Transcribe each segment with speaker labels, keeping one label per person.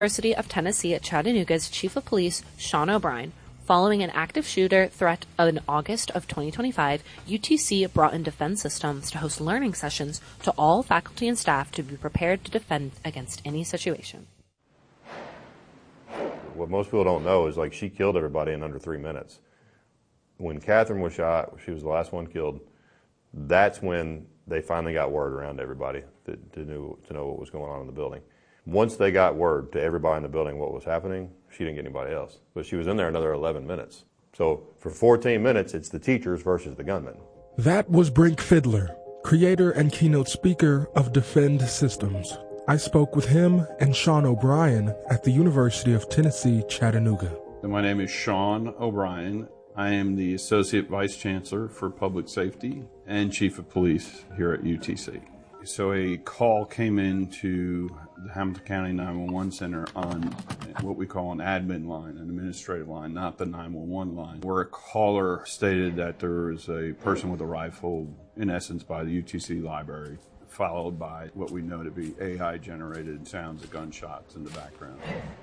Speaker 1: University of Tennessee at Chattanooga's Chief of Police, Sean O'Brien. Following an active shooter threat in August of 2025, UTC brought in Defense Systems to host learning sessions to all faculty and staff to be prepared to defend against any situation.
Speaker 2: What most people don't know is, like, she killed everybody in under 3 minutes. When Catherine was shot, she was the last one killed. That's when they finally got word around to everybody to know what was going on in the building. Once they got word to everybody in the building what was happening, she didn't get anybody else. But she was in there another 11 minutes. So for 14 minutes, it's the teachers versus the gunmen.
Speaker 3: That was Brink Fiddler, creator and keynote speaker of Defend Systems. I spoke with him and Sean O'Brien at the University of Tennessee, Chattanooga.
Speaker 4: My name is Sean O'Brien. I am the Associate Vice Chancellor for Public Safety and Chief of Police here at UTC. So a call came into the Hamilton County 911 Center on what we call an admin line, an administrative line, not the 911 line, where a caller stated that there was a person with a rifle, in essence, by the UTC library, followed by what we know to be AI-generated sounds of gunshots in the background.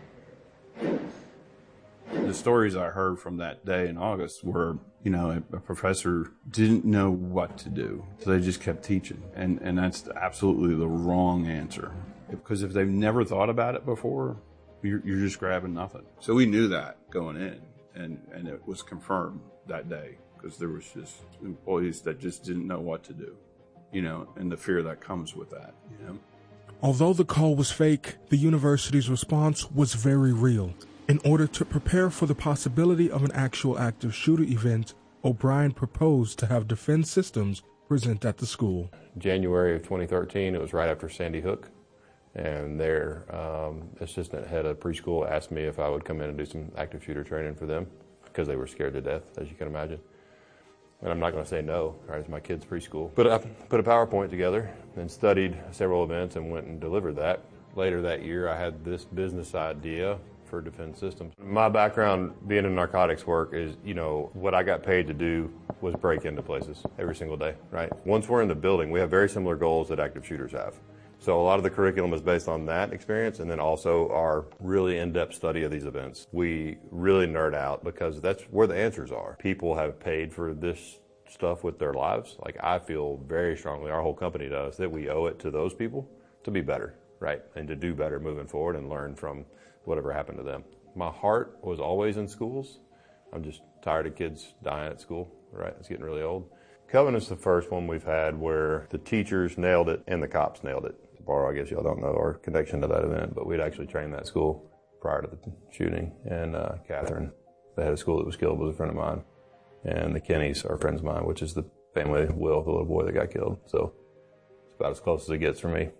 Speaker 4: The stories I heard from that day in August were, a professor didn't know what to do, so they just kept teaching. And that's absolutely the wrong answer. Because if they've never thought about it before, you're just grabbing nothing. So we knew that going in, and it was confirmed that day, because there was just employees that just didn't know what to do, and the fear that comes with that,
Speaker 3: Although the call was fake, the university's response was very real. In order to prepare for the possibility of an actual active shooter event, O'Brien proposed to have Defense Systems present at the school.
Speaker 2: January of 2013, it was right after Sandy Hook, and their assistant head of preschool asked me if I would come in and do some active shooter training for them, because they were scared to death, as you can imagine. And I'm not going to say no, right? It's my kid's preschool. But I put a PowerPoint together and studied several events and went and delivered that. Later that year, I had this business idea for Defense Systems. My background being in narcotics work is, what I got paid to do was break into places every single day, right? Once we're in the building, we have very similar goals that active shooters have. So a lot of the curriculum is based on that experience, and then also our really in-depth study of these events. We really nerd out because that's where the answers are. People have paid for this stuff with their lives. Like, I feel very strongly, our whole company does, that we owe it to those people to be better, right? And to do better moving forward and learn from whatever happened to them. My heart was always in schools. I'm just tired of kids dying at school, right? It's getting really old. Covenant's the first one we've had where the teachers nailed it and the cops nailed it. I guess y'all don't know our connection to that event, but we'd actually trained that school prior to the shooting. And Catherine, the head of school that was killed, was a friend of mine. And the Kennys are friends of mine, which is the family of Will, the little boy that got killed. So it's about as close as it gets for me,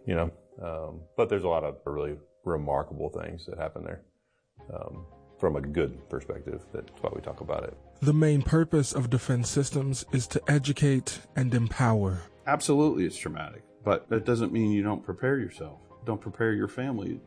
Speaker 2: But there's a lot of really remarkable things that happen there from a good perspective. That's why we talk about it.
Speaker 3: The main purpose of Defense Systems is to educate and empower.
Speaker 4: Absolutely, it's traumatic. But that doesn't mean you don't prepare yourself. Don't prepare your family.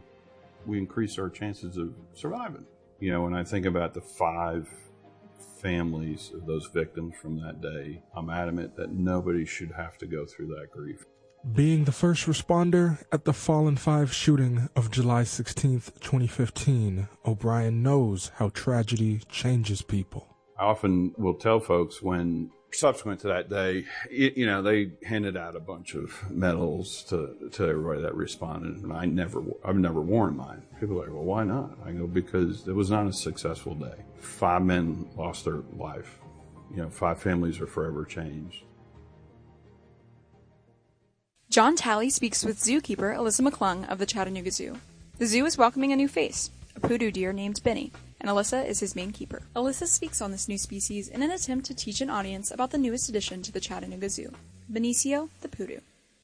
Speaker 4: We increase our chances of surviving. When I think about the 5 families of those victims from that day, I'm adamant that nobody should have to go through that grief.
Speaker 3: Being the first responder at the Fallen 5 shooting of July 16th, 2015, O'Brien knows how tragedy changes people.
Speaker 4: I often will tell folks when subsequent to that day, they handed out a bunch of medals to everybody that responded, and I've never worn mine. People are like, well, why not? I go, because it was not a successful day. 5 men lost their life. 5 families are forever changed.
Speaker 5: John Talley speaks with zookeeper Alyssa McClung of the Chattanooga Zoo. The zoo is welcoming a new face, a poodoo deer named Benny, and Alyssa is his main keeper. Alyssa speaks on this new species in an attempt to teach an audience about the newest addition to the Chattanooga Zoo, Benicio the poodoo.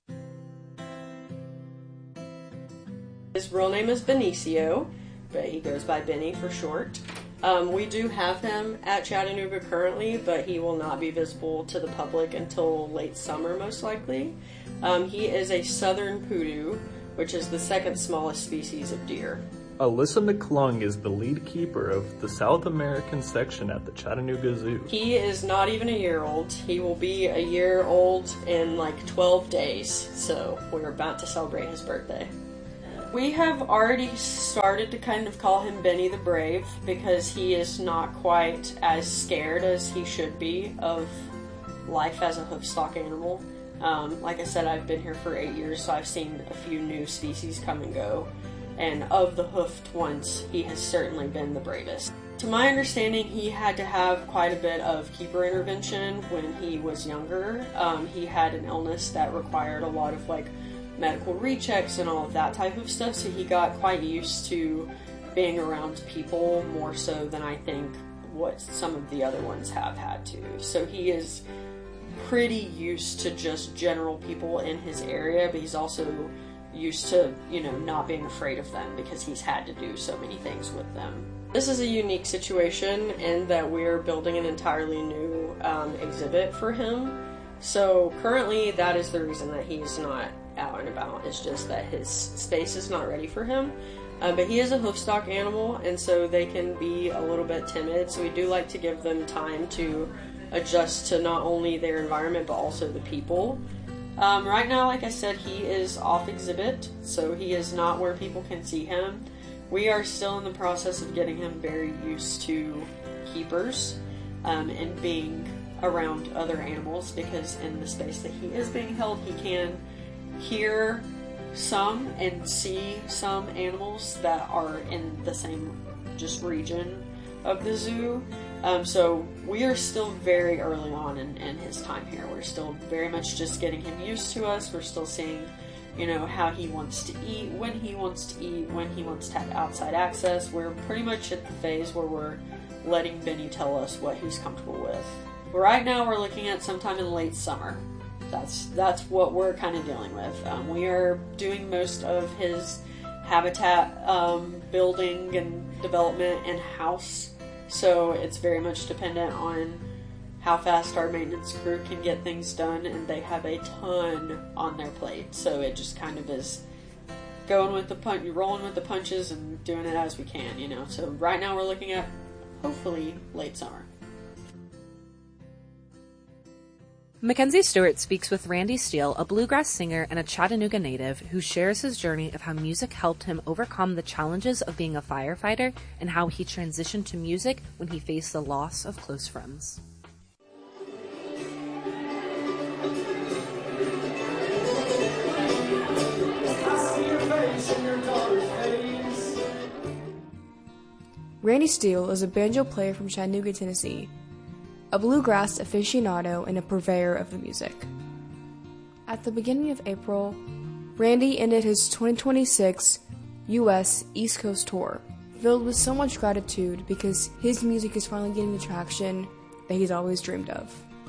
Speaker 6: His real name is Benicio, but he goes by Benny for short. We do have him at Chattanooga currently, but he will not be visible to the public until late summer, most likely. He is a southern poodoo, which is the second smallest species of deer.
Speaker 7: Alyssa McClung is the lead keeper of the South American section at the Chattanooga Zoo.
Speaker 6: He is not even a year old. He will be a year old in like 12 days, so we're about to celebrate his birthday. We have already started to kind of call him Benny the Brave because he is not quite as scared as he should be of life as a hoofstock animal. Like I said, I've been here for 8 years, so I've seen a few new species come and go. And of the hoofed ones, he has certainly been the bravest. To my understanding, he had to have quite a bit of keeper intervention when he was younger. He had an illness that required a lot of medical rechecks and all of that type of stuff, so he got quite used to being around people more so than I think what some of the other ones have had to. So he is pretty used to just general people in his area, but he's also used to, not being afraid of them because he's had to do so many things with them. This is a unique situation in that we're building an entirely new exhibit for him. So currently that is the reason that he's not out and about. It's just that his space is not ready for him. But he is a hoofstock animal, and so they can be a little bit timid. So we do like to give them time to adjust to not only their environment but also the people. Right now, like I said, he is off exhibit, so he is not where people can see him. We are still in the process of getting him very used to keepers and being around other animals, because in the space that he is being held, he can hear some and see some animals that are in the same just region of the zoo. So we are still very early on in his time here. We're still very much just getting him used to us. We're still seeing, how he wants to eat, when he wants to eat, when he wants to have outside access. We're pretty much at the phase where we're letting Benny tell us what he's comfortable with. But right now we're looking at sometime in late summer. That's what we're kind of dealing with. We are doing most of his habitat building and development in-house. So it's very much dependent on how fast our maintenance crew can get things done, and they have a ton on their plate. So it just kind of is rolling with the punches and doing it as we can, So right now we're looking at hopefully late summer.
Speaker 1: Mackenzie Stewart speaks with Randy Steele, a bluegrass singer and a Chattanooga native, who shares his journey of how music helped him overcome the challenges of being a firefighter and how he transitioned to music when he faced the loss of close friends.
Speaker 8: Randy Steele is a banjo player from Chattanooga, Tennessee, a bluegrass aficionado and a purveyor of the music. At the beginning of April, Randy ended his 2026 U.S. East Coast tour, filled with so much gratitude because his music is finally getting the traction that he's always dreamed of.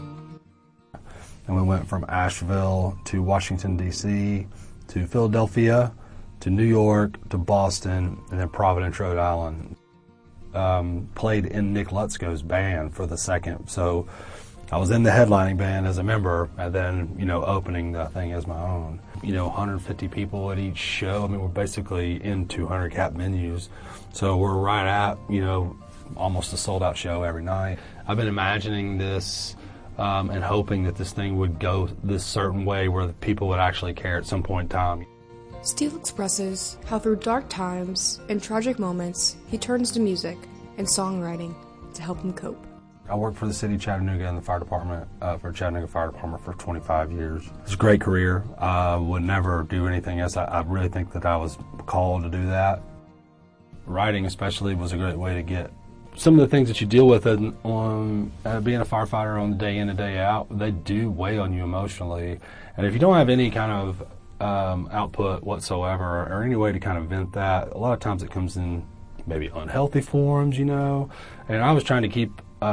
Speaker 9: And we went from Asheville to Washington, D.C., to Philadelphia, to New York, to Boston, and then Providence, Rhode Island. Played in Nick Lutzko's band for the second. So I was in the headlining band as a member, and then, opening the thing as my own. 150 people at each show. I mean, we're basically in 200 cap venues. So we're right at, almost a sold out show every night. I've been imagining this and hoping that this thing would go this certain way where the people would actually care at some point in time.
Speaker 8: Steele expresses how through dark times and tragic moments, he turns to music and songwriting to help him cope.
Speaker 9: I worked for the city of Chattanooga in the fire department, for Chattanooga Fire Department for 25 years. It's a great career. I would never do anything else. I really think that I was called to do that. Writing especially was a great way to get some of the things that you deal with on being a firefighter on the day in and day out. They do weigh on you emotionally. And if you don't have any kind of output whatsoever or any way to kind of vent that, a lot of times it comes in maybe unhealthy forms, and I was trying to keep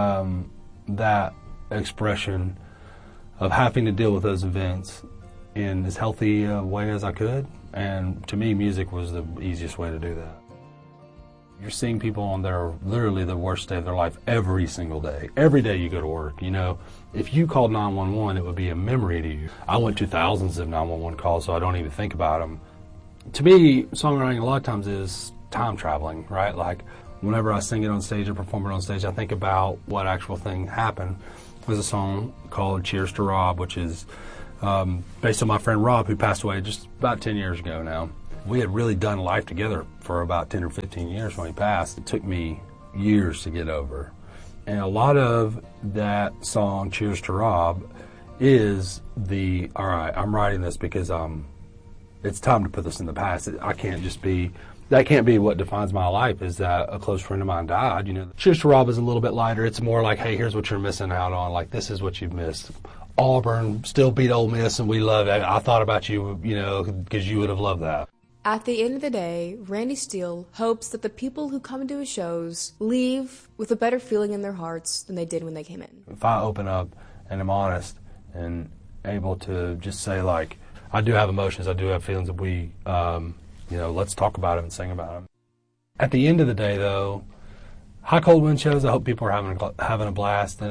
Speaker 9: that expression of having to deal with those events in as healthy a way as I could, and to me music was the easiest way to do that. You're seeing people on their literally the worst day of their life every single day. Every day you go to work, If you called 911, it would be a memory to you. I went to thousands of 911 calls, so I don't even think about them. To me, songwriting a lot of times is time traveling, right? Like, whenever I sing it on stage or perform it on stage, I think about what actual thing happened. There's a song called Cheers to Rob, which is based on my friend Rob, who passed away just about 10 years ago now. We had really done life together for about 10 or 15 years when he passed. It took me years to get over. And a lot of that song, Cheers to Rob, is all right, I'm writing this because it's time to put this in the past. That can't be what defines my life, is that a close friend of mine died. Cheers to Rob is a little bit lighter. It's more like, hey, here's what you're missing out on. Like, this is what you've missed. Auburn still beat Ole Miss, and we love it. I thought about you, because you would have loved that.
Speaker 8: At the end of the day, Randy Steele hopes that the people who come to his shows leave with a better feeling in their hearts than they did when they came in.
Speaker 9: If I open up and am honest and able to just say, like, I do have emotions, I do have feelings, that we, let's talk about them and sing about them. At the end of the day, though, high cold wind shows, I hope people are having a blast,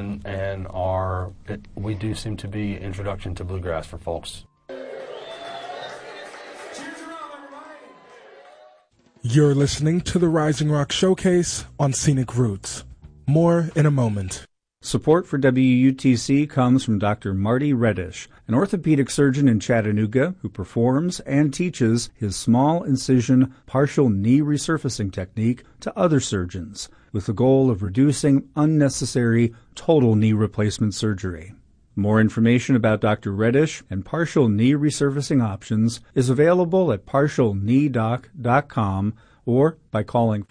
Speaker 9: we do seem to be an introduction to bluegrass for folks.
Speaker 3: You're listening to the Rising Rock Showcase on Scenic Roots. More in a moment.
Speaker 10: Support for WUTC comes from Dr. Marty Reddish, an orthopedic surgeon in Chattanooga who performs and teaches his small incision partial knee resurfacing technique to other surgeons, with the goal of reducing unnecessary total knee replacement surgery. More information about Dr. Reddish and partial knee resurfacing options is available at partialkneedoc.com or by calling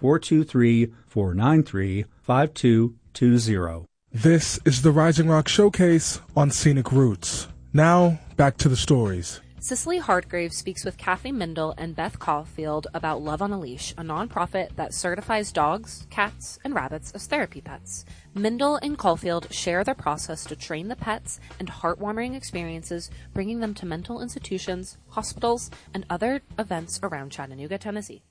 Speaker 10: 423-493-5220.
Speaker 3: This is the Rising Rock Showcase on Scenic Roots. Now, back to the stories.
Speaker 1: Cicely Hardgrave speaks with Kathy Mindel and Beth Caulfield about Love on a Leash, a nonprofit that certifies dogs, cats, and rabbits as therapy pets. Mindel and Caulfield share their process to train the pets and heartwarming experiences, bringing them to mental institutions, hospitals, and other events around Chattanooga, Tennessee.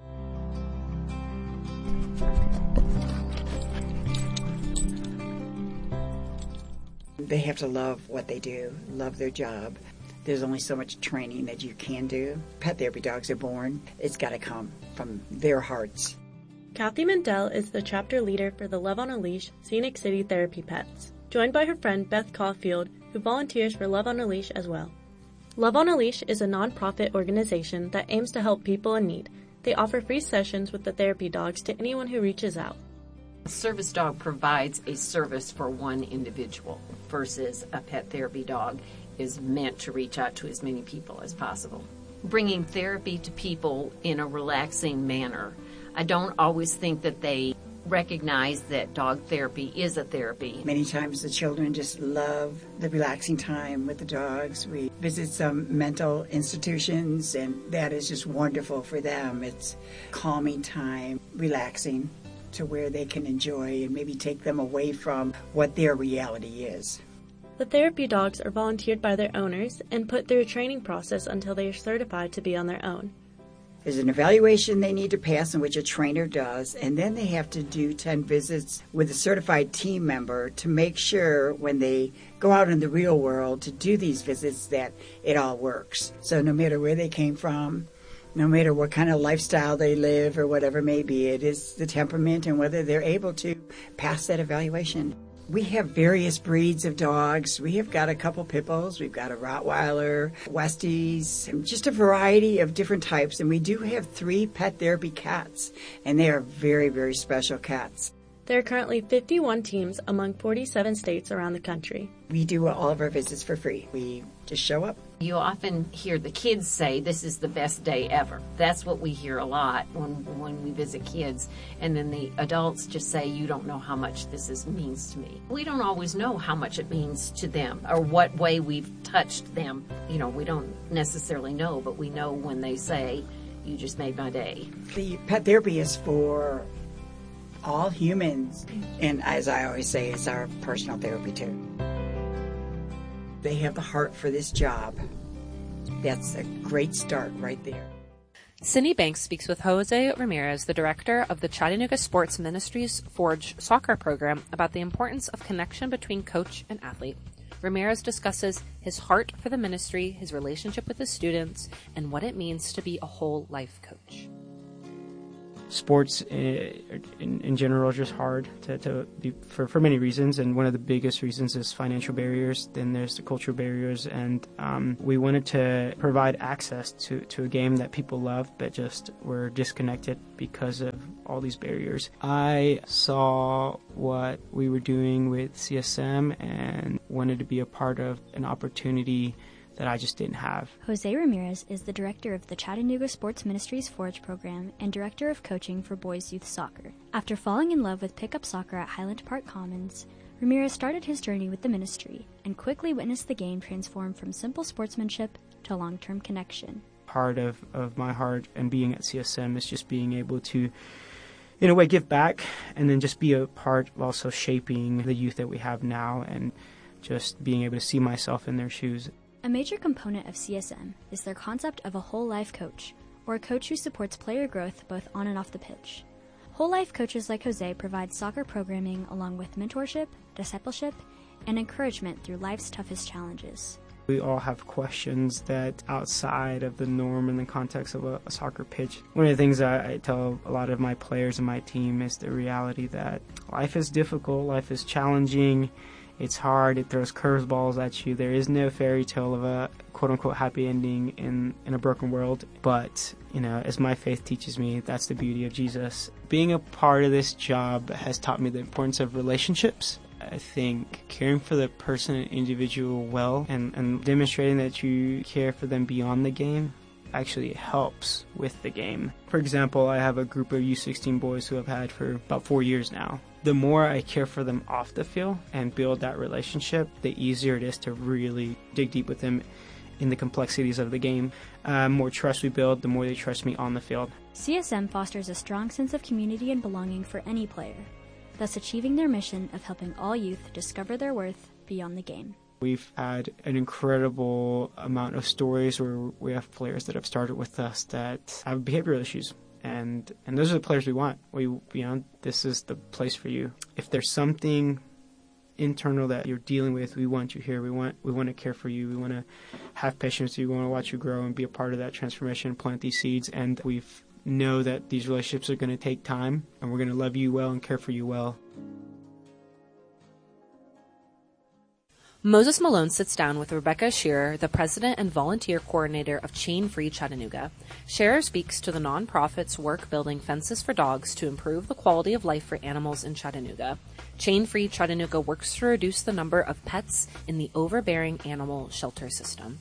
Speaker 11: They have to love what they do, love their job. There's only so much training that you can do. Pet therapy dogs are born. It's got to come from their hearts.
Speaker 12: Kathy Mindel is the chapter leader for the Love on a Leash Scenic City Therapy Pets, joined by her friend Beth Caulfield, who volunteers for Love on a Leash as well. Love on a Leash is a nonprofit organization that aims to help people in need. They offer free sessions with the therapy dogs to anyone who reaches out.
Speaker 13: A service dog provides a service for one individual versus a pet therapy dog is meant to reach out to as many people as possible. Bringing therapy to people in a relaxing manner. I don't always think that they recognize that dog therapy is a therapy.
Speaker 11: Many times the children just love the relaxing time with the dogs. We visit some mental institutions, and that is just wonderful for them. It's calming time, relaxing, to where they can enjoy and maybe take them away from what their reality is.
Speaker 12: The therapy dogs are volunteered by their owners and put through a training process until they are certified to be on their own.
Speaker 11: There's an evaluation they need to pass in which a trainer does, and then they have to do 10 visits with a certified team member to make sure when they go out in the real world to do these visits that it all works. So no matter where they came from, no matter what kind of lifestyle they live or whatever it may be, it is the temperament and whether they're able to pass that evaluation. We have various breeds of dogs. We have got a couple pit bulls. We've got a Rottweiler, Westies, just a variety of different types. And we do have 3 pet therapy cats, and they are very, very special cats.
Speaker 12: There are currently 51 teams among 47 states around the country.
Speaker 11: We do all of our visits for free. We just show up.
Speaker 13: You often hear the kids say, this is the best day ever. That's what we hear a lot when we visit kids. And then the adults just say, you don't know how much this means to me. We don't always know how much it means to them or what way we've touched them. We don't necessarily know, but we know when they say, you just made my day.
Speaker 11: The pet therapy is for all humans. And as I always say, it's our personal therapy too. They have the heart for this job. That's a great start right there.
Speaker 1: Cindy Banks speaks with Jose Ramirez, the director of the Chattanooga Sports Ministries Forge soccer program, about the importance of connection between coach and athlete. Ramirez discusses his heart for the ministry, his relationship with his students, and what it means to be a whole life coach.
Speaker 14: sports in general are just hard to be for many reasons, and one of the biggest reasons is financial barriers. Then there's the cultural barriers, and we wanted to provide access to a game that people love but just were disconnected because of all these barriers. I saw what we were doing with CSM and wanted to be a part of an opportunity that I just didn't have.
Speaker 15: Jose Ramirez is the director of the Chattanooga Sports Ministries Forage program and director of coaching for boys youth soccer. After falling in love with pickup soccer at Highland Park Commons, Ramirez started his journey with the ministry and quickly witnessed the game transform from simple sportsmanship to long-term connection.
Speaker 14: Part of my heart and being at CSM is just being able to, in a way, give back and then just be a part of also shaping the youth that we have now and just being able to see myself in their shoes.
Speaker 15: A major component of CSM is their concept of a whole life coach, or a coach who supports player growth both on and off the pitch. Whole life coaches like Jose provide soccer programming along with mentorship, discipleship, and encouragement through life's toughest challenges.
Speaker 14: We all have questions that outside of the norm in the context of a soccer pitch. One of the things I tell a lot of my players and my team is the reality that life is difficult, life is challenging. It's hard, it throws curveballs at you. There is no fairy tale of a quote-unquote happy ending in a broken world. But, as my faith teaches me, that's the beauty of Jesus. Being a part of this job has taught me the importance of relationships. I think caring for the person and individual well and demonstrating that you care for them beyond the game actually helps with the game. For example, I have a group of U16 boys who I've had for about 4 years now. The more I care for them off the field and build that relationship, the easier it is to really dig deep with them in the complexities of the game. More trust we build, the more they trust me on the field.
Speaker 15: CSM fosters a strong sense of community and belonging for any player, thus achieving their mission of helping all youth discover their worth beyond the game.
Speaker 14: We've had an incredible amount of stories where we have players that have started with us that have behavioral issues. And those are the players we want. This is the place for you. If there's something internal that you're dealing with, we want you here. We want to care for you. We want to have patience. We want to watch you grow and be a part of that transformation, plant these seeds. And we know that these relationships are going to take time, and we're going to love you well and care for you well.
Speaker 1: Moses Malone sits down with Rebecca Shearer, the president and volunteer coordinator of Chain Free Chattanooga. Shearer speaks to the nonprofit's work building fences for dogs to improve the quality of life for animals in Chattanooga. Chain Free Chattanooga works to reduce the number of pets in the overbearing animal shelter system.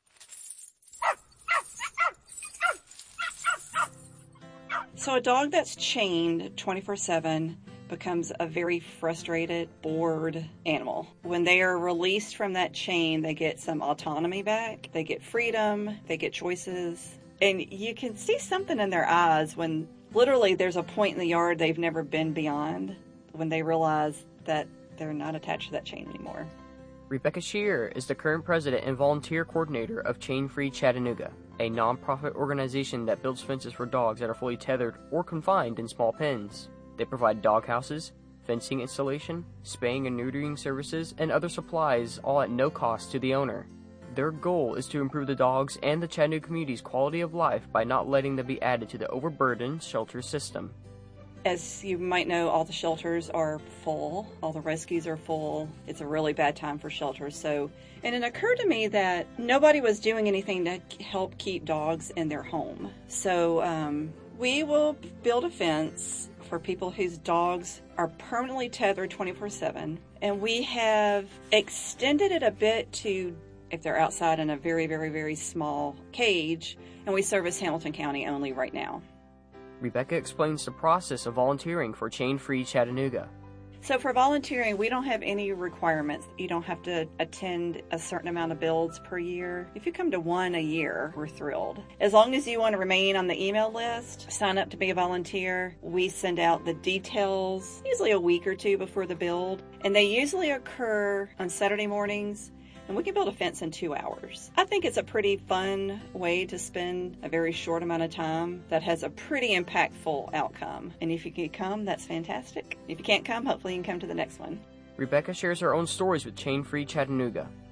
Speaker 16: So a dog that's chained 24/7 becomes a very frustrated, bored animal. When they are released from that chain, they get some autonomy back, they get freedom, they get choices, and you can see something in their eyes when literally there's a point in the yard they've never been beyond, when they realize that they're not attached to that chain anymore.
Speaker 17: Rebecca Shearer is the current president and volunteer coordinator of Chain Free Chattanooga, a nonprofit organization that builds fences for dogs that are fully tethered or confined in small pens. They provide dog houses, fencing installation, spaying and neutering services, and other supplies, all at no cost to the owner. Their goal is to improve the dogs and the Chattanooga community's quality of life by not letting them be added to the overburdened shelter system.
Speaker 16: As you might know, all the shelters are full, all the rescues are full. It's a really bad time for shelters. And it occurred to me that nobody was doing anything to help keep dogs in their home. So we will build a fence for people whose dogs are permanently tethered 24/7. And we have extended it a bit to if they're outside in a very, very, very small cage. And we service Hamilton County only right now.
Speaker 17: Rebecca explains the process of volunteering for Chain Free Chattanooga.
Speaker 16: So for volunteering, we don't have any requirements. You don't have to attend a certain amount of builds per year. If you come to one a year, we're thrilled. As long as you want to remain on the email list, sign up to be a volunteer. We send out the details usually a week or two before the build, and they usually occur on Saturday mornings. And we can build a fence in 2 hours. I think it's a pretty fun way to spend a very short amount of time that has a pretty impactful outcome. And if you can come, that's fantastic. If you can't come, hopefully you can come to the next one.
Speaker 17: Rebecca shares her own stories with Chain Free Chattanooga.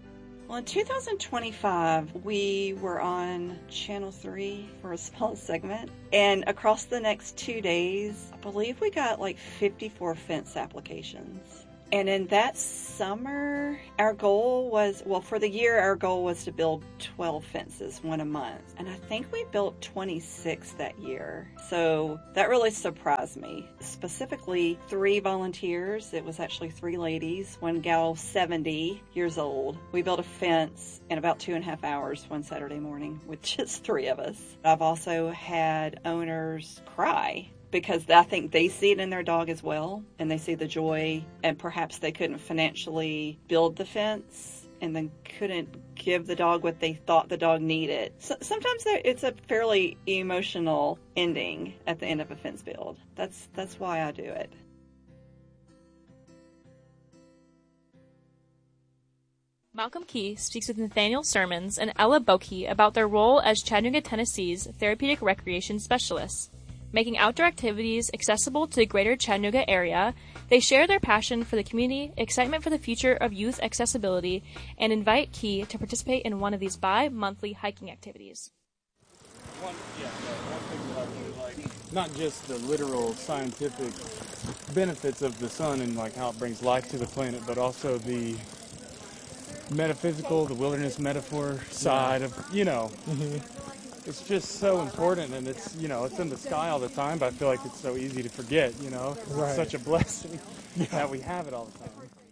Speaker 16: Well, in 2025, we were on Channel 3 for a small segment, and across the next 2 days, I believe we got like 54 fence applications. And in that summer, our goal was, well, for the year, our goal was to build 12 fences, one a month. And I think we built 26 that year. So that really surprised me. Specifically, 3 volunteers. It was actually 3 ladies, one gal 70 years old. We built a fence in about 2.5 hours one Saturday morning with just 3 of us. I've also had owners cry, because I think they see it in their dog as well, and they see the joy, and perhaps they couldn't financially build the fence and then couldn't give the dog what they thought the dog needed. So sometimes it's a fairly emotional ending at the end of a fence build. That's why I do it.
Speaker 18: Malcolm Key speaks with Nathaniel Sermons and Ella Boki about their role as Chattanooga, Tennessee's therapeutic recreation specialists. Making outdoor activities accessible to the greater Chattanooga area, they share their passion for the community, excitement for the future of youth accessibility, and invite Key to participate in one of these bi-monthly hiking activities.
Speaker 19: One thing that I really like, not just the literal scientific benefits of the sun and like how it brings life to the planet, but also the metaphysical, the wilderness metaphor side of, it's just so important, and it's in the sky all the time, but I feel like it's so easy to forget, It's such a blessing that we have it all the time.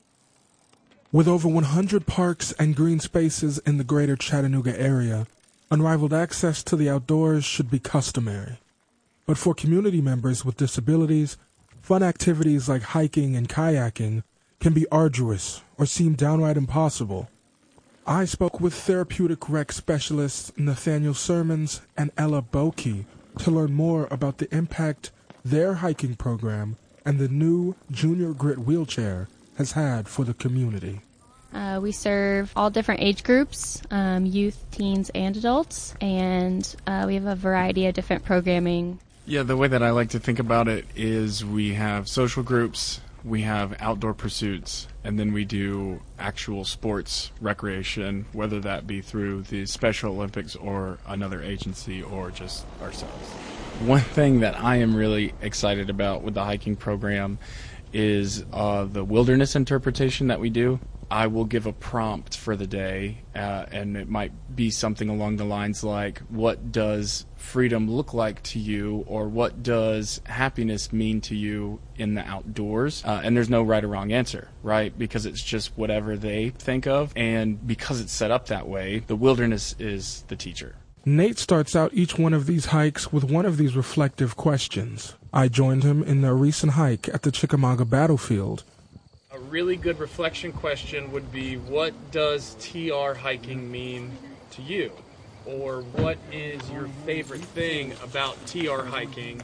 Speaker 3: With over 100 parks and green spaces in the greater Chattanooga area, unrivaled access to the outdoors should be customary. But for community members with disabilities, fun activities like hiking and kayaking can be arduous or seem downright impossible. I spoke with therapeutic rec specialists Nathaniel Sermons and Ella Boki to learn more about the impact their hiking program and the new Junior Grit wheelchair has had for the community.
Speaker 20: We serve all different age groups, youth, teens, and adults, and we have a variety of different programming.
Speaker 21: Yeah, the way that I like to think about it is we have social groups, we have outdoor pursuits, and then we do actual sports recreation, whether that be through the Special Olympics or another agency or just ourselves. One thing that I am really excited about with the hiking program is the wilderness interpretation that we do. I will give a prompt for the day, and it might be something along the lines like, what does freedom look like to you, or what does happiness mean to you in the outdoors? And there's no right or wrong answer, right? Because it's just whatever they think of, and because it's set up that way, the wilderness is the teacher.
Speaker 3: Nate starts out each one of these hikes with one of these reflective questions. I joined him in a recent hike at the Chickamauga battlefield.
Speaker 21: A really good reflection question would be, what does TR hiking mean to you? Or what is your favorite thing about TR hiking?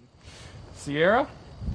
Speaker 21: Sierra?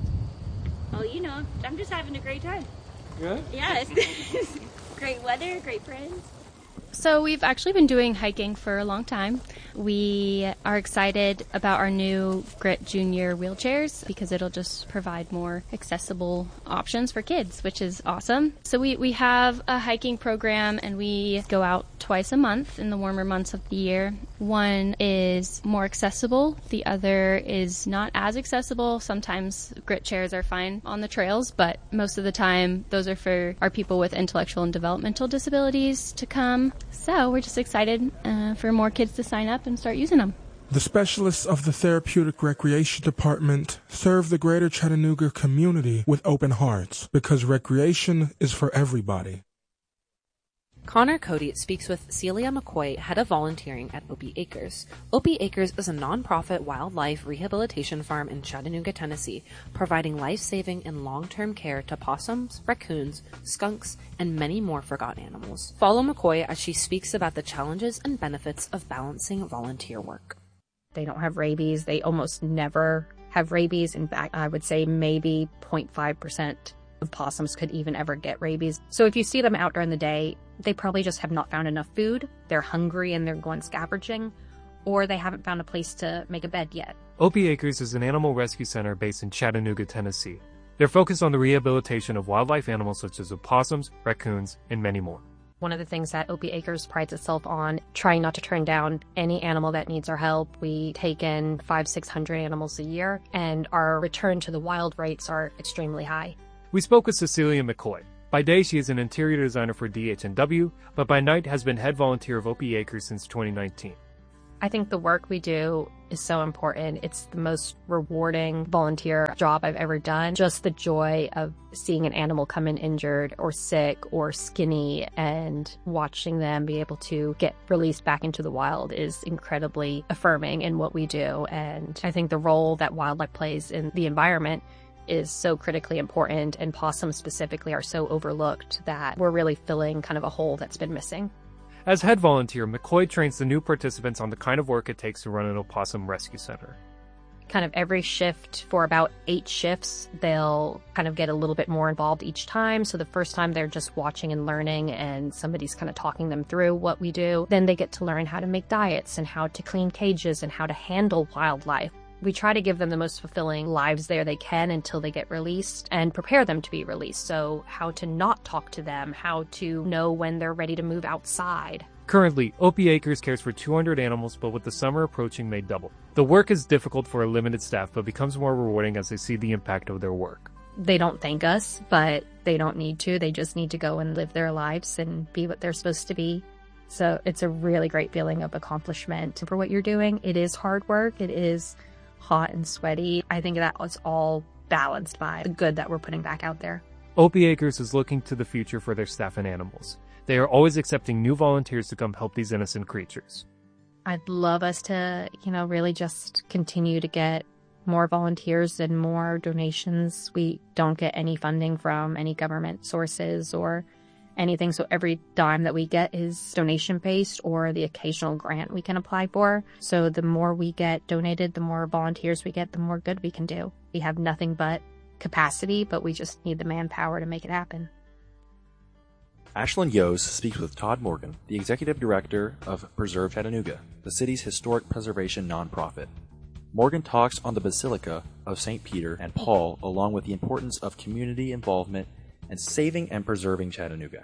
Speaker 22: Oh, I'm just having a great time.
Speaker 21: Good?
Speaker 22: Yeah, it's great weather, great friends.
Speaker 20: So we've actually been doing hiking for a long time. We are excited about our new Grit Junior wheelchairs because it'll just provide more accessible options for kids, which is awesome. So we have a hiking program, and we go out twice a month in the warmer months of the year. One is more accessible. The other is not as accessible. Sometimes Grit chairs are fine on the trails, but most of the time those are for our people with intellectual and developmental disabilities to come. So we're just excited for more kids to sign up and start using them.
Speaker 3: The specialists of the Therapeutic Recreation Department serve the greater Chattanooga community with open hearts because recreation is for everybody.
Speaker 1: Connor Cody speaks with Celia McCoy, head of volunteering at Opie Acres. Opie Acres is a nonprofit wildlife rehabilitation farm in Chattanooga, Tennessee, providing life-saving and long-term care to possums, raccoons, skunks, and many more forgotten animals. Follow McCoy as she speaks about the challenges and benefits of balancing volunteer work.
Speaker 23: They don't have rabies. They almost never have rabies. In fact, I would say maybe 0.5% of possums could even ever get rabies. So if you see them out during the day, they probably just have not found enough food. They're hungry and they're going scavenging, or they haven't found a place to make a bed yet.
Speaker 24: Opie Acres is an animal rescue center based in Chattanooga, Tennessee. They're focused on the rehabilitation of wildlife animals such as opossums, raccoons, and many more.
Speaker 23: One of the things that Opie Acres prides itself on, trying not to turn down any animal that needs our help. We take in 500-600 animals a year, and our return to the wild rates are extremely high.
Speaker 24: We spoke with Cecilia McCoy. By day, she is an interior designer for DH&W, but by night has been head volunteer of Opie Acres since 2019.
Speaker 23: I think the work we do is so important. It's the most rewarding volunteer job I've ever done. Just the joy of seeing an animal come in injured or sick or skinny and watching them be able to get released back into the wild is incredibly affirming in what we do. And I think the role that wildlife plays in the environment is so critically important, and possums specifically are so overlooked that we're really filling kind of a hole that's been missing.
Speaker 24: As head volunteer, McCoy trains the new participants on the kind of work it takes to run an opossum rescue center.
Speaker 23: Kind of every shift for about 8 shifts, they'll kind of get a little bit more involved each time. So the first time they're just watching and learning and somebody's kind of talking them through what we do. Then they get to learn how to make diets and how to clean cages and how to handle wildlife. We try to give them the most fulfilling lives there they can until they get released and prepare them to be released. So how to not talk to them, how to know when they're ready to move outside.
Speaker 24: Currently, Opie Acres cares for 200 animals, but with the summer approaching may double. The work is difficult for a limited staff, but becomes more rewarding as they see the impact of their work.
Speaker 23: They don't thank us, but they don't need to. They just need to go and live their lives and be what they're supposed to be. So it's a really great feeling of accomplishment for what you're doing. It is hard work. It is hot and sweaty. I think that was all balanced by the good that we're putting back out there.
Speaker 24: Opie Acres is looking to the future for their staff and animals. They are always accepting new volunteers to come help these innocent creatures.
Speaker 23: I'd love us to, really just continue to get more volunteers and more donations. We don't get any funding from any government sources or anything, so every dime that we get is donation-based or the occasional grant we can apply for. So the more we get donated, the more volunteers we get, the more good we can do. We have nothing but capacity, but we just need the manpower to make it happen.
Speaker 2: Ashlyn Yos speaks with Todd Morgan, the Executive Director of Preserve Chattanooga, the city's historic preservation nonprofit. Morgan talks on the Basilica of St. Peter and Paul, along with the importance of community involvement and saving and preserving Chattanooga.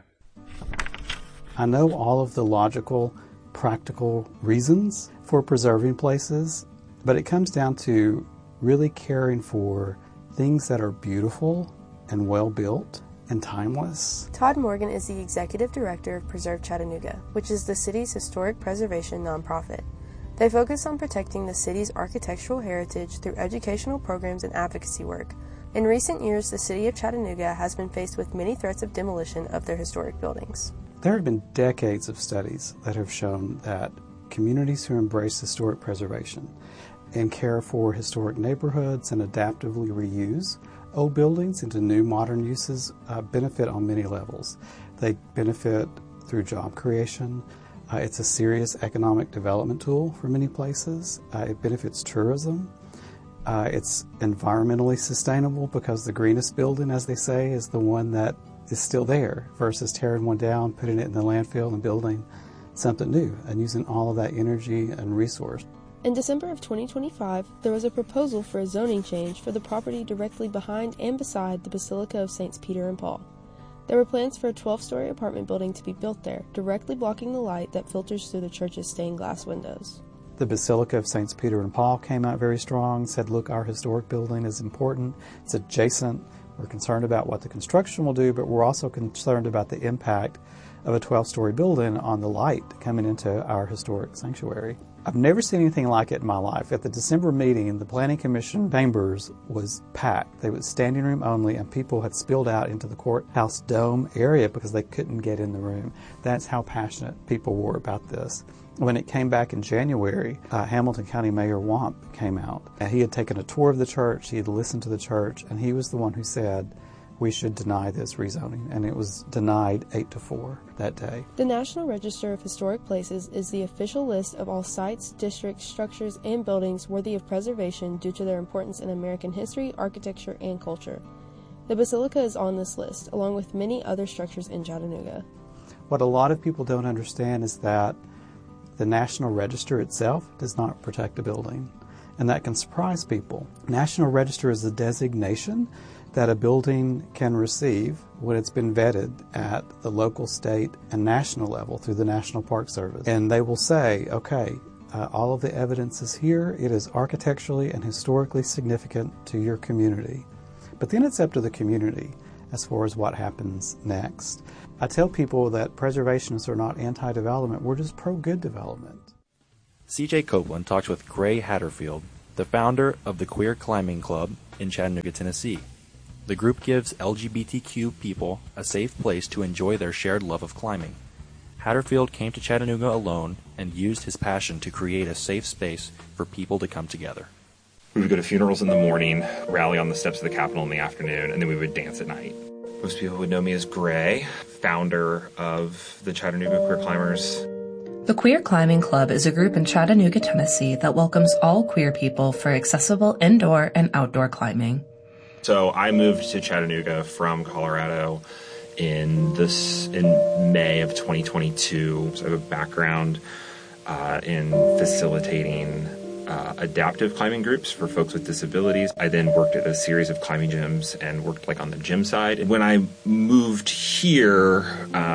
Speaker 4: I know all of the logical, practical reasons for preserving places, but it comes down to really caring for things that are beautiful and well-built and timeless.
Speaker 5: Todd Morgan is the Executive Director of Preserve Chattanooga, which is the city's historic preservation nonprofit. They focus on protecting the city's architectural heritage through educational programs and advocacy work. In recent years, the city of Chattanooga has been faced with many threats of demolition of their historic buildings.
Speaker 4: There have been decades of studies that have shown that communities who embrace historic preservation and care for historic neighborhoods and adaptively reuse old buildings into new modern uses benefit on many levels. They benefit through job creation. It's a serious economic development tool for many places. It benefits tourism. It's environmentally sustainable because the greenest building, as they say, is the one that is still there versus tearing one down, putting it in the landfill and building something new and using all of that energy and resource.
Speaker 5: In December of 2025, there was a proposal for a zoning change for the property directly behind and beside the Basilica of Saints Peter and Paul. There were plans for a 12-story apartment building to be built there, directly blocking the light that filters through the church's stained glass windows.
Speaker 4: The Basilica of Saints Peter and Paul came out very strong, said, look, our historic building is important. It's adjacent. We're concerned about what the construction will do, but we're also concerned about the impact of a 12-story building on the light coming into our historic sanctuary. I've never seen anything like it in my life. At the December meeting, the Planning Commission chambers was packed. They was standing room only, and people had spilled out into the courthouse dome area because they couldn't get in the room. That's how passionate people were about this. When it came back in January, Hamilton County Mayor Wamp came out. He had taken a tour of the church, he had listened to the church, and he was the one who said we should deny this rezoning, and it was denied 8-4 that day.
Speaker 5: The National Register of Historic Places is the official list of all sites, districts, structures, and buildings worthy of preservation due to their importance in American history, architecture, and culture. The Basilica is on this list, along with many other structures in Chattanooga.
Speaker 4: What a lot of people don't understand is that the National Register itself does not protect a building, and that can surprise people. National Register is a designation that a building can receive when it's been vetted at the local, state, and national level through the National Park Service. And they will say, okay, all of the evidence is here. It is architecturally and historically significant to your community. But then it's up to the community as far as what happens next. I tell people that preservationists are not anti-development. We're just pro-good development.
Speaker 2: C.J. Copeland talks with Gray Hatterfield, the founder of the Queer Climbing Club in Chattanooga, Tennessee. The group gives LGBTQ people a safe place to enjoy their shared love of climbing. Hatterfield came to Chattanooga alone and used his passion to create a safe space for people to come together.
Speaker 6: We would go to funerals in the morning, rally on the steps of the Capitol in the afternoon, and then we would dance at night. Most people would know me as Gray, founder of the Chattanooga Queer Climbers.
Speaker 1: The Queer Climbing Club is a group in Chattanooga, Tennessee that welcomes all queer people for accessible indoor and outdoor climbing.
Speaker 6: So I moved to Chattanooga from Colorado in May of 2022. So I have a background in facilitating adaptive climbing groups for folks with disabilities. I then worked at a series of climbing gyms and worked on the gym side. And when I moved here,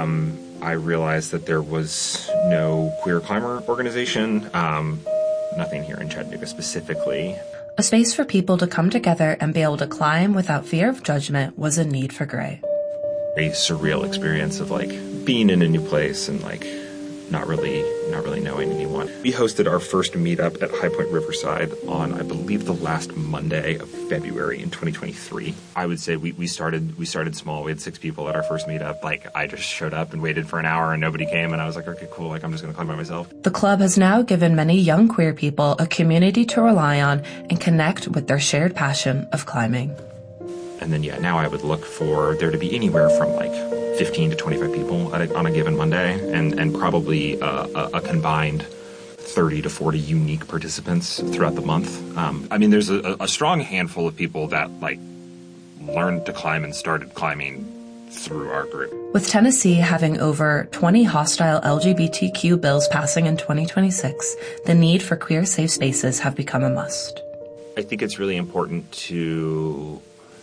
Speaker 6: I realized that there was no queer climber organization, nothing here in Chattanooga specifically.
Speaker 1: A space for people to come together and be able to climb without fear of judgment was a need for Gray.
Speaker 6: A surreal experience of being in a new place and not really knowing anyone. We hosted our first meetup at High Point Riverside on, I believe, the last Monday of February in 2023. I would say we started small. We had 6 people at our first meetup. I just showed up and waited for an hour and nobody came, and I was like, okay, cool. I'm just going to climb by myself.
Speaker 1: The club has now given many young queer people a community to rely on and connect with their shared passion of climbing.
Speaker 6: And then, now I would look for there to be anywhere from 15 to 25 people on a given Monday, and probably a combined 30 to 40 unique participants throughout the month. There's a strong handful of people that learned to climb and started climbing through our group.
Speaker 1: With Tennessee having over 20 hostile LGBTQ bills passing in 2026, the need for queer safe spaces have become a must.
Speaker 6: I think it's really important to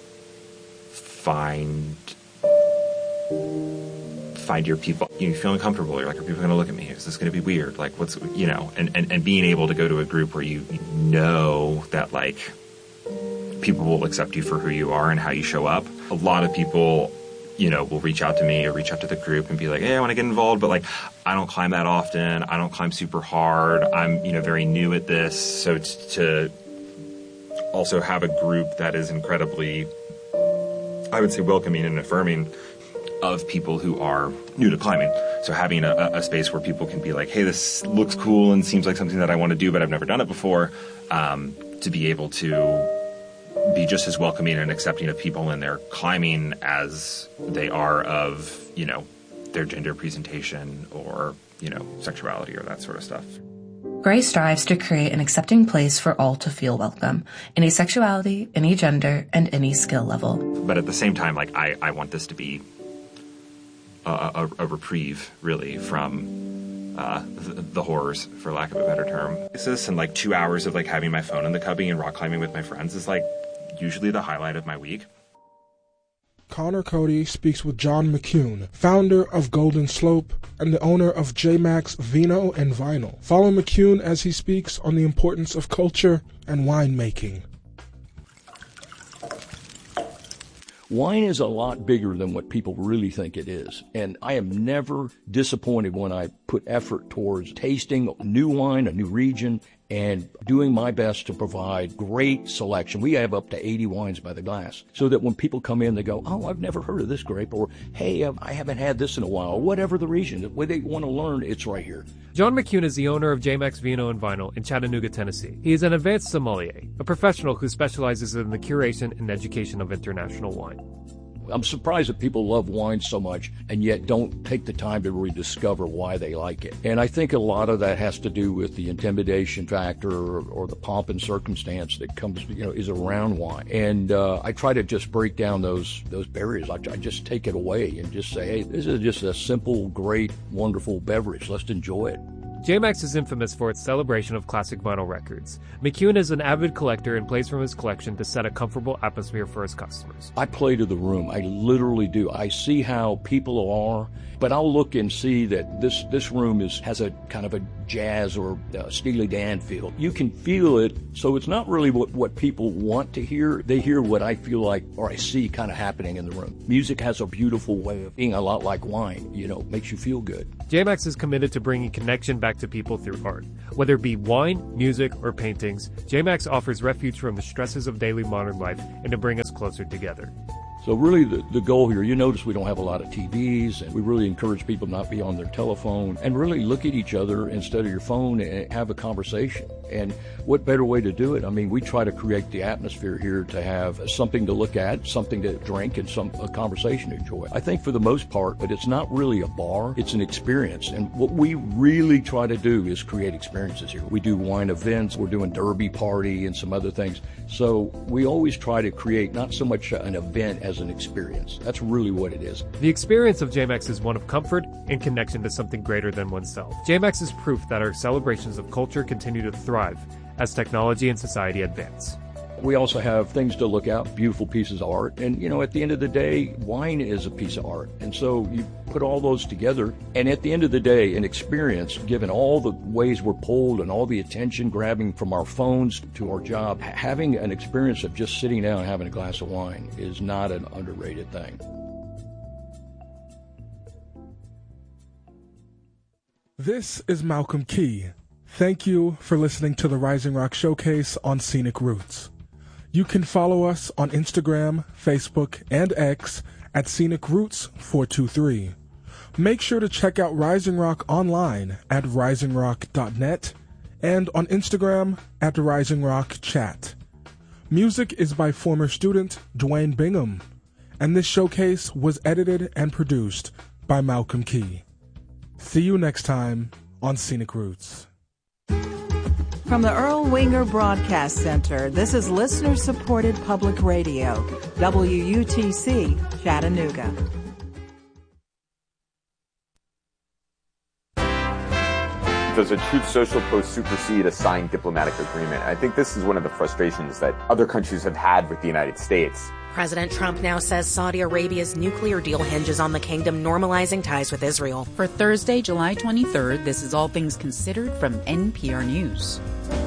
Speaker 6: find your people. You feel uncomfortable. You're like, are people going to look at me? Is this going to be weird? What's, and being able to go to a group where you know that people will accept you for who you are and how you show up. A lot of people, will reach out to me or reach out to the group and be like, hey, I want to get involved, but I don't climb that often. I don't climb super hard. I'm, very new at this. So to also have a group that is incredibly, I would say, welcoming and affirming of people who are new to climbing. So having a space where people can be like, hey, this looks cool and seems like something that I want to do, but I've never done it before, to be able to be just as welcoming and accepting of people in their climbing as they are of, their gender presentation or, sexuality or that sort of stuff.
Speaker 1: Gray strives to create an accepting place for all to feel welcome, any sexuality, any gender, and any skill level.
Speaker 6: But at the same time, I want this to be a reprieve, really, from the horrors, for lack of a better term. And 2 hours of having my phone in the cubby and rock climbing with my friends is usually the highlight of my week.
Speaker 3: Connor Cody speaks with John McCune, founder of Golden Slope and the owner of J-Max Vino and Vinyl. Follow McCune as he speaks on the importance of culture and winemaking.
Speaker 7: Wine is a lot bigger than what people really think it is. And I am never disappointed when I put effort towards tasting new wine, a new region, and doing my best to provide great selection. We have up to 80 wines by the glass, so that when people come in, they go, oh, I've never heard of this grape, or hey, I haven't had this in a while, or whatever the reason. When they want to learn, it's right here.
Speaker 24: John McCune is the owner of J-Max Vino and Vinyl in Chattanooga, Tennessee. He is an advanced sommelier, a professional who specializes in the curation and education of international wine.
Speaker 7: I'm surprised that people love wine so much and yet don't take the time to rediscover why they like it. And I think a lot of that has to do with the intimidation factor or the pomp and circumstance that comes, is around wine. And I try to just break down those barriers. I just take it away and just say, hey, this is just a simple, great, wonderful beverage. Let's enjoy it.
Speaker 24: JMax is infamous for its celebration of classic vinyl records. McEwen is an avid collector and plays from his collection to set a comfortable atmosphere for his customers.
Speaker 7: I play to the room. I literally do. I see how people are, but I'll look and see that this room has a kind of a jazz or Steely Dan feel. You can feel it, so it's not really what people want to hear. They hear what I feel like or I see kind of happening in the room. Music has a beautiful way of being a lot like wine, makes you feel good.
Speaker 24: JMax is committed to bringing connection back to people through art. Whether it be wine, music, or paintings, JMax offers refuge from the stresses of daily modern life and to bring us closer together.
Speaker 7: So really the goal here, you notice we don't have a lot of TVs, and we really encourage people not be on their telephone and really look at each other instead of your phone and have a conversation. And what better way to do it? I mean, we try to create the atmosphere here to have something to look at, something to drink, and a conversation to enjoy. I think for the most part, but it's not really a bar, it's an experience. And what we really try to do is create experiences here. We do wine events, we're doing derby party and some other things. So we always try to create not so much an event as an experience. That's really what it is.
Speaker 24: The experience of JMax is one of comfort and connection to something greater than oneself. JMax is proof that our celebrations of culture continue to thrive as technology and society advance.
Speaker 7: We also have things to look at, beautiful pieces of art. And, at the end of the day, wine is a piece of art. And so you put all those together. And at the end of the day, an experience, given all the ways we're pulled and all the attention grabbing from our phones to our job, having an experience of just sitting down and having a glass of wine is not an underrated thing.
Speaker 3: This is Malcolm Key. Thank you for listening to the Rising Rock Showcase on Scenic Roots. You can follow us on Instagram, Facebook, and X at Scenic Roots 423. Make sure to check out Rising Rock online at risingrock.net and on Instagram at Rising Rock Chat. Music is by former student Dwayne Bingham, and this showcase was edited and produced by Malcolm Key. See you next time on Scenic Roots.
Speaker 8: From the Earl Winger Broadcast Center, this is listener-supported public radio, WUTC, Chattanooga.
Speaker 9: Does a Truth Social post supersede a signed diplomatic agreement? I think this is one of the frustrations that other countries have had with the United States.
Speaker 10: President Trump now says Saudi Arabia's nuclear deal hinges on the kingdom normalizing ties with Israel.
Speaker 12: For Thursday, July 23rd, this is All Things Considered from NPR News.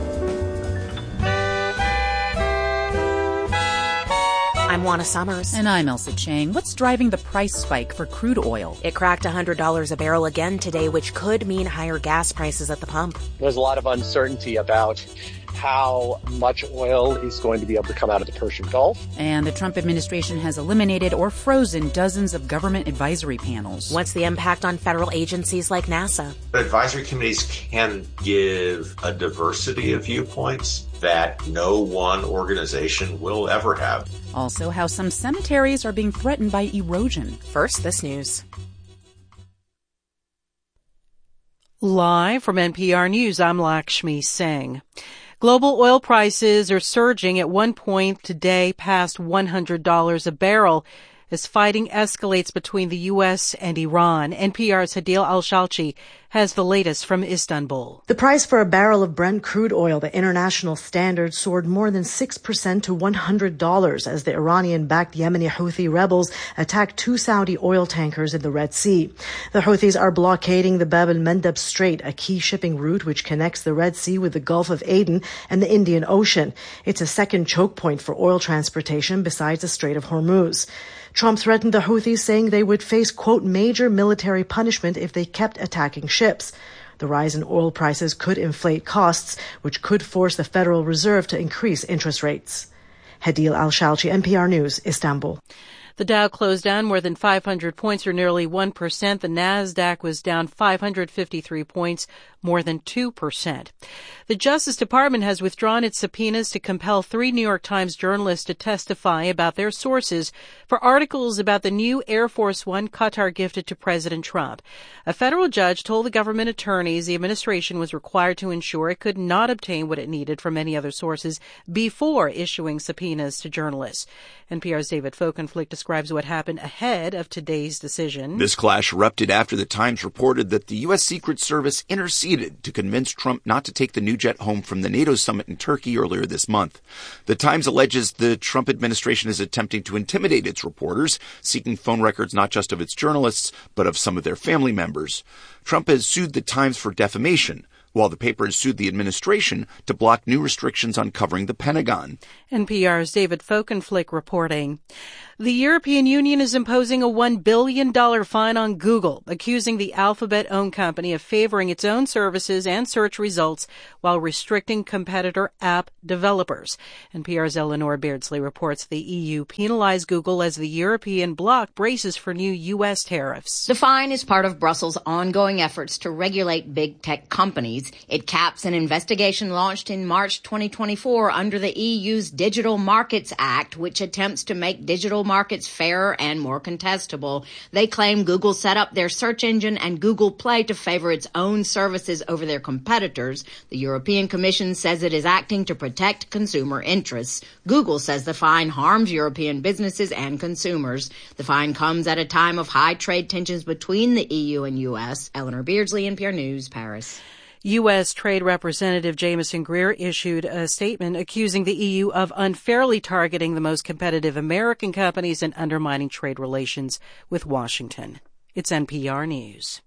Speaker 10: I'm Juana Summers.
Speaker 12: And I'm Elsa Chang. What's driving the price spike for crude oil?
Speaker 10: It cracked $100 a barrel again today, which could mean higher gas prices at the pump.
Speaker 25: There's a lot of uncertainty about how much oil is going to be able to come out of the Persian Gulf.
Speaker 12: And the Trump administration has eliminated or frozen dozens of government advisory panels.
Speaker 10: What's the impact on federal agencies like NASA?
Speaker 26: Advisory committees can give a diversity of viewpoints that no one organization will ever have.
Speaker 12: Also, how some cemeteries are being threatened by erosion.
Speaker 10: First, this news.
Speaker 27: Live from NPR News, I'm Lakshmi Singh. Global oil prices are surging at one point today past $100 a barrel as fighting escalates between the U.S. and Iran. NPR's Hadil Al-Shalchi has the latest from Istanbul.
Speaker 28: The price for a barrel of Brent crude oil, the international standard, soared more than 6% to $100 as the Iranian-backed Yemeni Houthi rebels attacked two Saudi oil tankers in the Red Sea. The Houthis are blockading the Bab el-Mandeb Strait, a key shipping route which connects the Red Sea with the Gulf of Aden and the Indian Ocean. It's a second choke point for oil transportation besides the Strait of Hormuz. Trump threatened the Houthis, saying they would face, quote, major military punishment if they kept attacking ships. The rise in oil prices could inflate costs, which could force the Federal Reserve to increase interest rates. Hadil Al-Shalchi, NPR News, Istanbul.
Speaker 27: The Dow closed down more than 500 points, or nearly 1%. The Nasdaq was down 553 points, more than 2%. The Justice Department has withdrawn its subpoenas to compel 3 New York Times journalists to testify about their sources for articles about the new Air Force One Qatar gifted to President Trump. A federal judge told the government attorneys the administration was required to ensure it could not obtain what it needed from any other sources before issuing subpoenas to journalists. NPR's David Folkenflik describes what happened ahead of today's decision.
Speaker 29: This clash erupted after the Times reported that the U.S. Secret Service interceded
Speaker 11: succeeded to convince Trump not to take the new jet home from the NATO summit in Turkey earlier this month. The Times alleges the Trump administration is attempting to intimidate its reporters, seeking phone records not just of its journalists, but of some of their family members. Trump has sued the Times for defamation, while the paper has sued the administration to block new restrictions on covering the Pentagon.
Speaker 27: NPR's David Folkenflik reporting. The European Union is imposing a $1 billion fine on Google, accusing the Alphabet-owned company of favoring its own services and search results while restricting competitor app developers. NPR's Eleanor Beardsley reports the EU penalized Google as the European bloc braces for new U.S. tariffs.
Speaker 13: The fine is part of Brussels' ongoing efforts to regulate big tech companies. It caps an investigation launched in March 2024 under the EU's Digital Markets Act, which attempts to make digital markets fairer and more contestable. They claim Google set up their search engine and Google Play to favor its own services over their competitors. The European Commission says it is acting to protect consumer interests. Google says the fine harms European businesses and consumers. The fine comes at a time of high trade tensions between the EU and U.S. Eleanor Beardsley, NPR News, Paris.
Speaker 27: U.S. Trade Representative Jamieson Greer issued a statement accusing the EU of unfairly targeting the most competitive American companies and undermining trade relations with Washington. It's NPR News.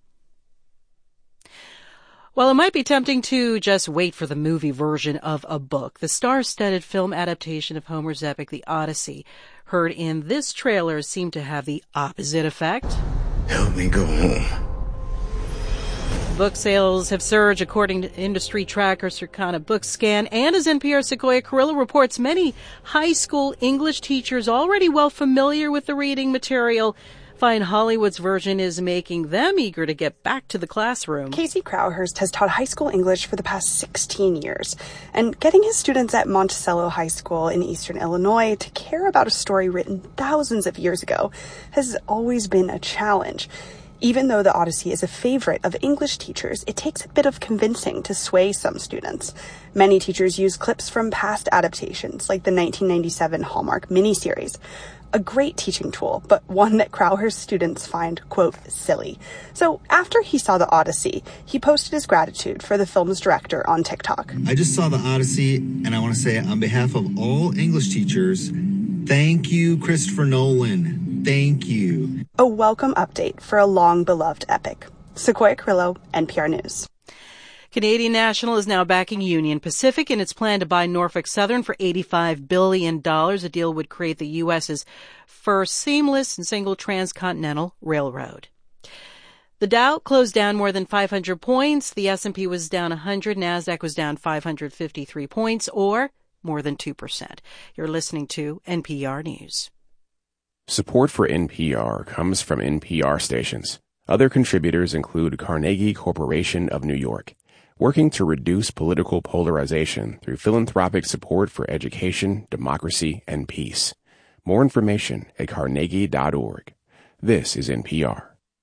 Speaker 27: While it might be tempting to just wait for the movie version of a book, the star-studded film adaptation of Homer's epic, The Odyssey, heard in this trailer seemed to have the opposite effect.
Speaker 14: Help me go home.
Speaker 27: Book sales have surged, according to industry tracker Circana Bookscan, and as NPR's Sequoia Carrillo reports, many high school English teachers already well familiar with the reading material find Hollywood's version is making them eager to get back to the classroom.
Speaker 15: Casey Crowhurst has taught high school English for the past 16 years, and getting his students at Monticello High School in eastern Illinois to care about a story written thousands of years ago has always been a challenge. Even though The Odyssey is a favorite of English teachers, it takes a bit of convincing to sway some students. Many teachers use clips from past adaptations, like the 1997 Hallmark miniseries. A great teaching tool, but one that Crowhurst students find, quote, silly. So after he saw The Odyssey, he posted his gratitude for the film's director on TikTok.
Speaker 14: I just saw The Odyssey, and I want to say on behalf of all English teachers, thank you, Christopher Nolan. Thank you.
Speaker 15: A welcome update for a long-beloved epic. Sequoia Carrillo, NPR News.
Speaker 27: Canadian National is now backing Union Pacific in its plan to buy Norfolk Southern for $85 billion. A deal would create the U.S.'s first seamless and single transcontinental railroad. The Dow closed down more than 500 points. The S&P was down 100. NASDAQ was down 553 points, or more than 2%. You're listening to NPR News.
Speaker 16: Support for NPR comes from NPR stations. Other contributors include Carnegie Corporation of New York, working to reduce political polarization through philanthropic support for education, democracy, and peace. More information at carnegie.org. This is NPR.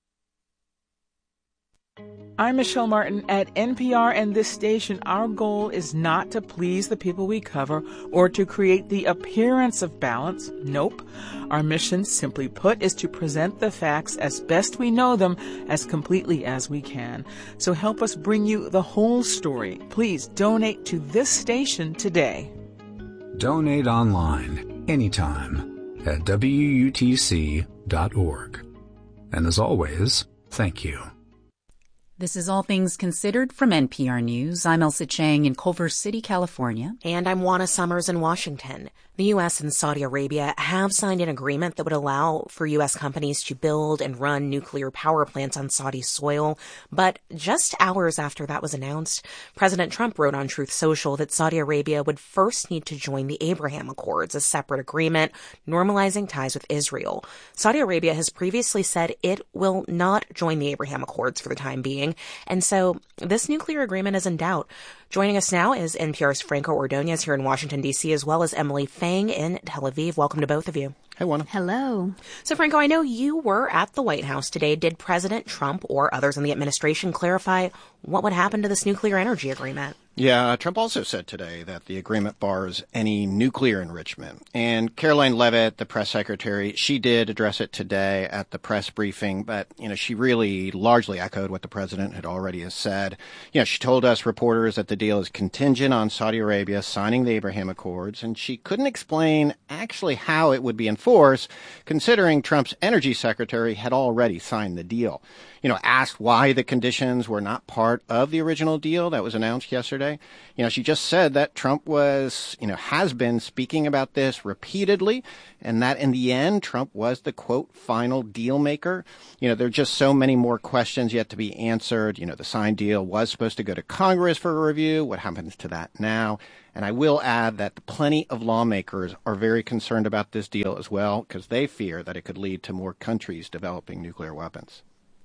Speaker 17: I'm Michelle Martin at NPR and this station. Our goal is not to please the people we cover or to create the appearance of balance. Nope. Our mission, simply put, is to present the facts as best we know them as completely as we can. So help us bring you the whole story. Please donate to this station today.
Speaker 18: Donate online, anytime, at WUTC.org. And as always, thank you.
Speaker 12: This is All Things Considered from NPR News. I'm Elsa Chang in Culver City, California.
Speaker 10: And I'm Juana Summers in Washington. The U.S. and Saudi Arabia have signed an agreement that would allow for U.S. companies to build and run nuclear power plants on Saudi soil. But just hours after that was announced, President Trump wrote on Truth Social that Saudi Arabia would first need to join the Abraham Accords, a separate agreement normalizing ties with Israel. Saudi Arabia has previously said it will not join the Abraham Accords for the time being, and so this nuclear agreement is in doubt. Joining us now is NPR's Franco Ordonez here in Washington, D.C., as well as Emily Fang in Tel Aviv. Welcome to both of you.
Speaker 16: Hey, Juana.
Speaker 12: Hello.
Speaker 10: So, Franco, I know you were at the White House today. Did President Trump or others in the administration clarify what would happen to this nuclear energy agreement?
Speaker 2: Yeah, Trump also said today that the agreement bars any nuclear enrichment. And Caroline Leavitt, the press secretary, she did address it today at the press briefing, but, she really largely echoed what the president had already said. She told us reporters that the deal is contingent on Saudi Arabia signing the Abraham Accords, and she couldn't explain actually how it would be enforced, considering Trump's energy secretary had already signed the deal. Asked why the conditions were not part of the original deal that was announced yesterday. She just said that Trump has been speaking about this repeatedly, and that in the end, Trump was the, quote, final deal maker. There are just so many more questions yet to be answered. The signed deal was supposed to go to Congress for a review. What happens to that now? And I will add that plenty of lawmakers are very concerned about this deal as well, because they fear that it could lead to more countries developing nuclear weapons.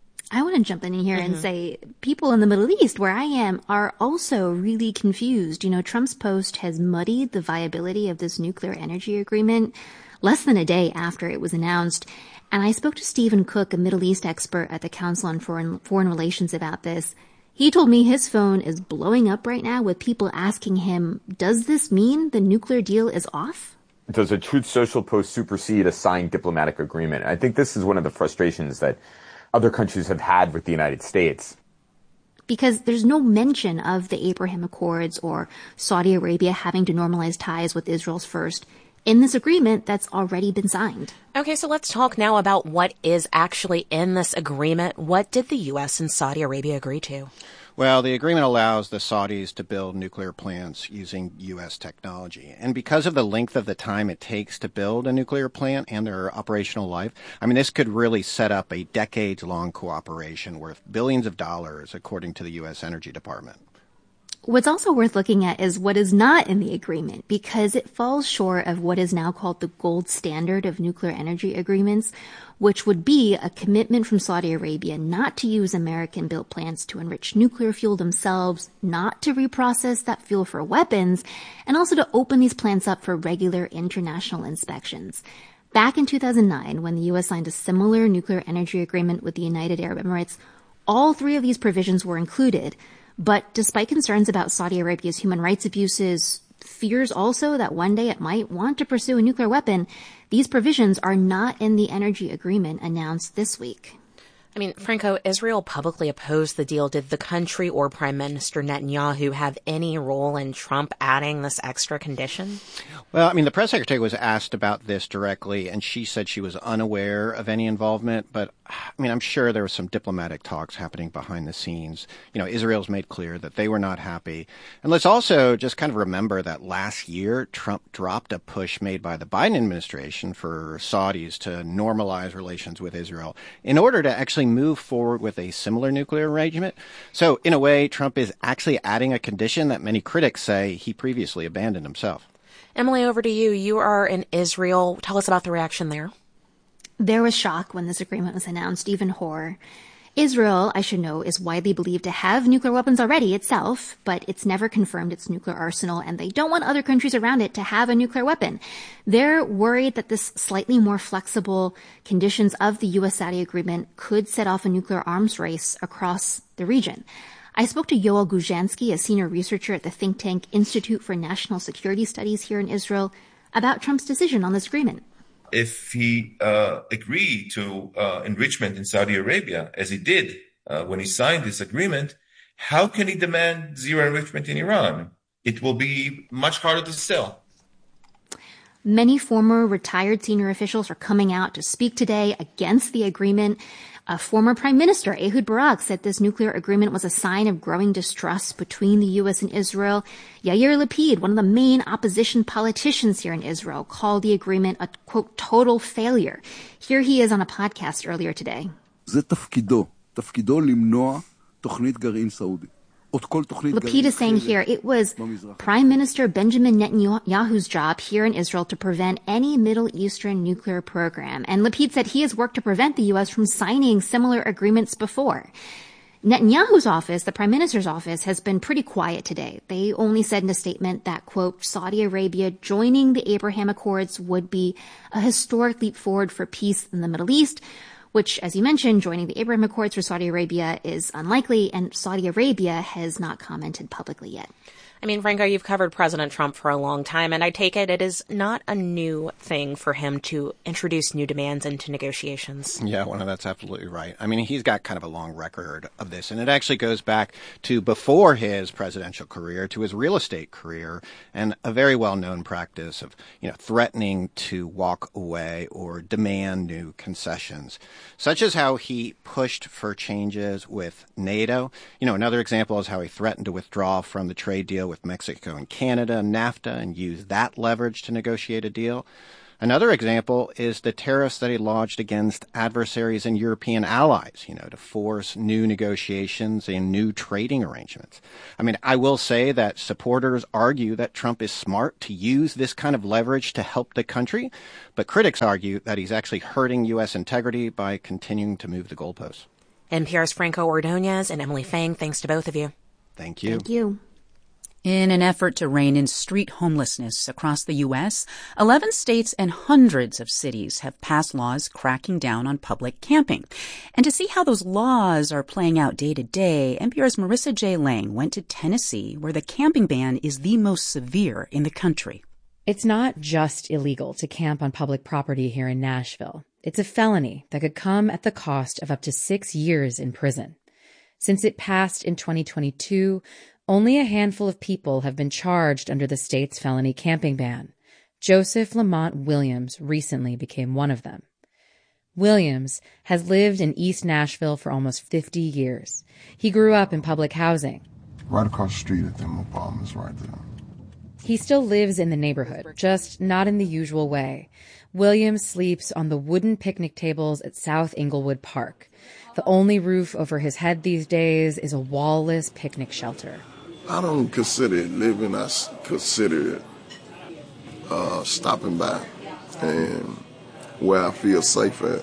Speaker 4: I want to jump in here and say people in the Middle East, where I am, are also really confused. Trump's post has muddied the viability of this nuclear energy agreement less than a day after it was announced. And I spoke to Stephen Cook, a Middle East expert at the Council on Foreign Relations, about this. He told me his phone is blowing up right now with people asking him, does this mean the nuclear deal is off?
Speaker 9: Does a Truth Social post supersede a signed diplomatic agreement? I think this is one of the frustrations that other countries have had with the United States.
Speaker 4: Because there's no mention of the Abraham Accords or Saudi Arabia having to normalize ties with Israel's first in this agreement that's already been signed.
Speaker 10: Okay, so let's talk now about what is actually in this agreement. What did the U.S. and Saudi Arabia agree to?
Speaker 2: Well, the agreement allows the Saudis to build nuclear plants using U.S. technology. And because of the length of the time it takes to build a nuclear plant and their operational life, this could really set up a decades-long cooperation worth billions of dollars, according to the U.S. Energy Department.
Speaker 4: What's also worth looking at is what is not in the agreement, because it falls short of what is now called the gold standard of nuclear energy agreements, which would be a commitment from Saudi Arabia not to use American-built plants to enrich nuclear fuel themselves, not to reprocess that fuel for weapons, and also to open these plants up for regular international inspections. Back in 2009, when the U.S. signed a similar nuclear energy agreement with the United Arab Emirates, all three of these provisions were included. But despite concerns about Saudi Arabia's human rights abuses, fears also that one day it might want to pursue a nuclear weapon, these provisions are not in the energy agreement announced this week.
Speaker 10: Franco, Israel publicly opposed the deal. Did the country or Prime Minister Netanyahu have any role in Trump adding this extra condition?
Speaker 2: Well, the press secretary was asked about this directly, and she said she was unaware of any involvement. But, I'm sure there was some diplomatic talks happening behind the scenes. Israel's made clear that they were not happy. And let's also just kind of remember that last year, Trump dropped a push made by the Biden administration for Saudis to normalize relations with Israel in order to actually move forward with a similar nuclear arrangement. So, in a way, Trump is actually adding a condition that many critics say he previously abandoned himself.
Speaker 10: Emily, over to you. You are in Israel. Tell us about the reaction there.
Speaker 4: There was shock when this agreement was announced, even horror. Israel, I should know, is widely believed to have nuclear weapons already itself, but it's never confirmed its nuclear arsenal, and they don't want other countries around it to have a nuclear weapon. They're worried that this slightly more flexible conditions of the U.S.-Saudi agreement could set off a nuclear arms race across the region. I spoke to Yoel Guzhansky, a senior researcher at the think tank Institute for National Security Studies here in Israel, about Trump's decision on this agreement.
Speaker 5: If he agreed to enrichment in Saudi Arabia, as he did when he signed this agreement, how can he demand zero enrichment in Iran? It will be much harder to sell.
Speaker 4: Many former retired senior officials are coming out to speak today against the agreement. Former Prime Minister Ehud Barak said this nuclear agreement was a sign of growing distrust between the U.S. and Israel. Yair Lapid, one of the main opposition politicians here in Israel, called the agreement a, quote, total failure. Here he is on a podcast earlier today.
Speaker 19: זה תפקידו למנוע תוכנית גרעין סעודי.
Speaker 4: Lapid is saying here it was Prime Minister Benjamin Netanyahu's job here in Israel to prevent any Middle Eastern nuclear program. And Lapid said he has worked to prevent the U.S. from signing similar agreements before. Netanyahu's office, the Prime Minister's office, has been pretty quiet today. They only said in a statement that, quote, Saudi Arabia joining the Abraham Accords would be a historic leap forward for peace in the Middle East. which, as you mentioned, joining the Abraham Accords for Saudi Arabia is unlikely, and Saudi Arabia has not commented publicly yet.
Speaker 10: I mean, Franco, you've covered President Trump for a long time, and I take it is not a new thing for him to introduce new demands into negotiations.
Speaker 2: Yeah, well, that's absolutely right. I mean, he's got kind of a long record of this, and it actually goes back to before his presidential career, to his real estate career, and a very well-known practice of, threatening to walk away or demand new concessions, such as how he pushed for changes with NATO. Another example is how he threatened to withdraw from the trade deal with Mexico and Canada, NAFTA, and use that leverage to negotiate a deal. Another example is the tariffs that he lodged against adversaries and European allies, to force new negotiations and new trading arrangements. I mean, I will say that supporters argue that Trump is smart to use this kind of leverage to help the country, but critics argue that he's actually hurting U.S. integrity by continuing to move the goalposts.
Speaker 10: NPR's Franco Ordonez and Emily Fang, thanks to both of you.
Speaker 2: Thank you.
Speaker 4: Thank you.
Speaker 12: In an effort to rein in street homelessness across the U.S., 11 states and hundreds of cities have passed laws cracking down on public camping. And to see how those laws are playing out day to day, NPR's Marissa J. Lang went to Tennessee, where the camping ban is the most severe in the country.
Speaker 1: It's not just illegal to camp on public property here in Nashville. It's a felony that could come at the cost of up to 6 years in prison. Since it passed in 2022, only a handful of people have been charged under the state's felony camping ban. Joseph Lamont Williams recently became one of them. Williams has lived in East Nashville for almost 50 years. He grew up in public housing.
Speaker 6: Right across the street at them apartments right there.
Speaker 1: He still lives in the neighborhood, just not in the usual way. Williams sleeps on the wooden picnic tables at South Inglewood Park. The only roof over his head these days is a wall-less picnic shelter.
Speaker 6: I don't consider it living. I consider it stopping by and where I feel safe at.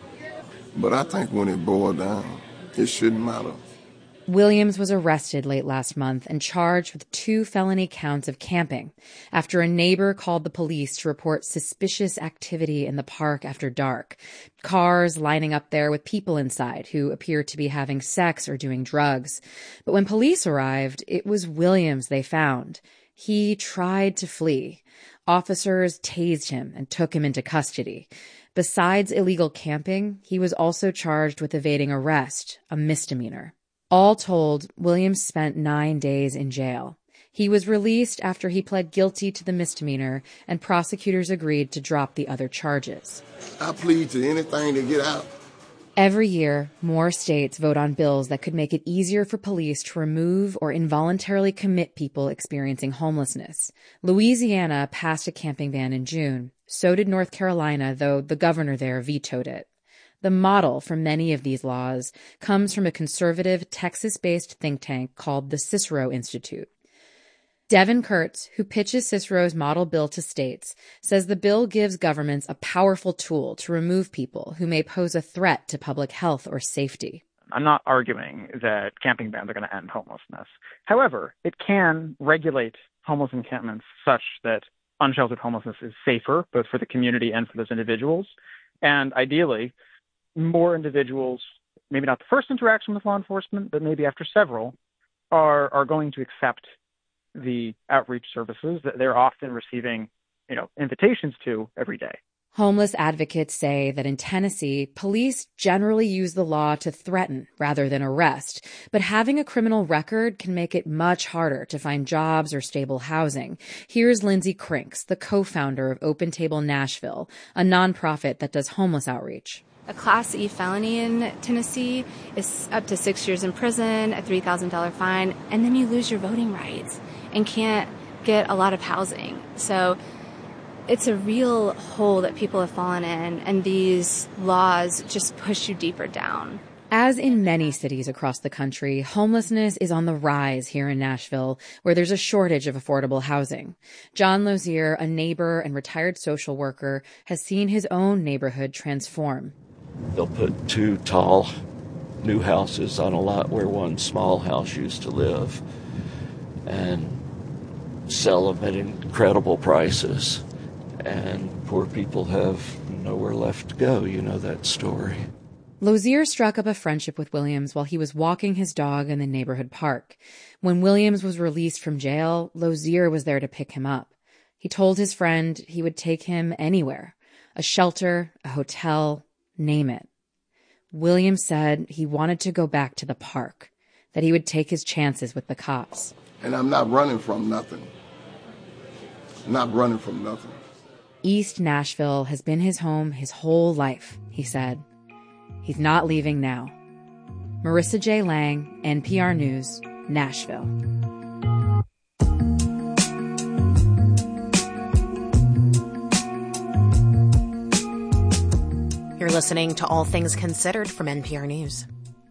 Speaker 6: But I think when it boils down, it shouldn't matter.
Speaker 1: Williams was arrested late last month and charged with 2 felony counts of camping after a neighbor called the police to report suspicious activity in the park after dark. Cars lining up there with people inside who appeared to be having sex or doing drugs. But when police arrived, it was Williams they found. He tried to flee. Officers tased him and took him into custody. Besides illegal camping, he was also charged with evading arrest, a misdemeanor. All told, Williams spent 9 days in jail. He was released after he pled guilty to the misdemeanor, and prosecutors agreed to drop the other charges.
Speaker 6: I plead to anything to get out.
Speaker 1: Every year, more states vote on bills that could make it easier for police to remove or involuntarily commit people experiencing homelessness. Louisiana passed a camping ban in June. So did North Carolina, though the governor there vetoed it. The model for many of these laws comes from a conservative Texas-based think tank called the Cicero Institute. Devin Kurtz, who pitches Cicero's model bill to states, says the bill gives governments a powerful tool to remove people who may pose a threat to public health or safety.
Speaker 7: I'm not arguing that camping bans are going to end homelessness. However, it can regulate homeless encampments such that unsheltered homelessness is safer, both for the community and for those individuals. And ideally, more individuals, maybe not the first interaction with law enforcement, but maybe after several, are going to accept the outreach services that they're often receiving, invitations to every day.
Speaker 1: Homeless advocates say that in Tennessee, police generally use the law to threaten rather than arrest, but having a criminal record can make it much harder to find jobs or stable housing. Here's Lindsay Crinks, the co-founder of Open Table Nashville, a nonprofit that does homeless outreach.
Speaker 20: A Class E felony in Tennessee is up to 6 years in prison, a $3,000 fine, and then you lose your voting rights and can't get a lot of housing. So it's a real hole that people have fallen in, and these laws just push you deeper down.
Speaker 1: As in many cities across the country, homelessness is on the rise here in Nashville, where there's a shortage of affordable housing. John Lozier, a neighbor and retired social worker, has seen his own neighborhood transform.
Speaker 21: They'll put 2 tall new houses on a lot where one small house used to live and sell them at incredible prices. And poor people have nowhere left to go. You know that story.
Speaker 1: Lozier struck up a friendship with Williams while he was walking his dog in the neighborhood park. When Williams was released from jail, Lozier was there to pick him up. He told his friend he would take him anywhere, a shelter, a hotel, name it. Williams said he wanted to go back to the park, that he would take his chances with the cops.
Speaker 6: And I'm not running from nothing. Not running from nothing.
Speaker 1: East Nashville has been his home his whole life, he said. He's not leaving now. Marissa J. Lang, NPR News, Nashville.
Speaker 10: You're listening to All Things Considered from NPR News.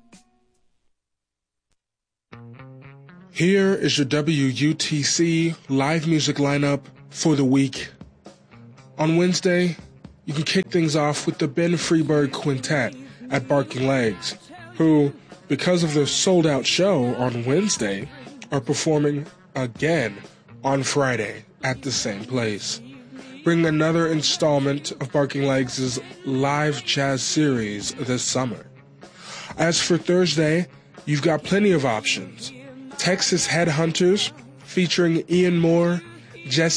Speaker 3: Here is your WUTC live music lineup for the week. On Wednesday, you can kick things off with the Ben Freeberg Quintet at Barking Legs, who, because of their sold-out show on Wednesday, are performing again on Friday at the same place, bringing another installment of Barking Legs' live jazz series this summer. As for Thursday, you've got plenty of options. Texas Headhunters, featuring Ian Moore, Jesse